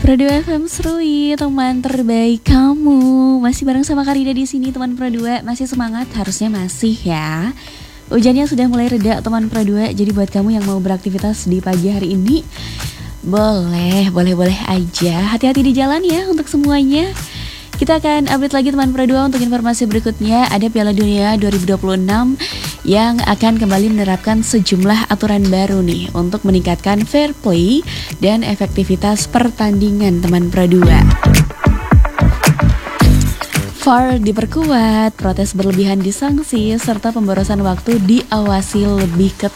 Pro 2 FM Serui, teman terbaik kamu. Masih bareng sama Karida di sini, teman Pro 2. Masih semangat? Harusnya masih ya. Hujannya sudah mulai reda, teman Pro 2. Jadi buat kamu yang mau beraktivitas di pagi hari ini, boleh aja. Hati-hati di jalan ya untuk semuanya. Kita akan update lagi teman Pro 2 untuk informasi berikutnya. Ada Piala Dunia 2026 yang akan kembali menerapkan sejumlah aturan baru nih untuk meningkatkan fair play dan efektivitas pertandingan teman Pro 2. VAR diperkuat, protes berlebihan disanksi, serta pemborosan waktu diawasi lebih ketat.